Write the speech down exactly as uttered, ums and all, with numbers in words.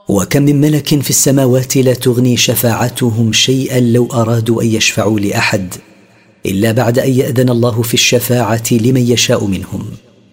وكم من ملك في السماوات لا تغني شفاعتهم شيئا لو أرادوا أن يشفعوا لأحد إلا بعد أن يأذن الله في الشفاعة لمن يشاء منهم.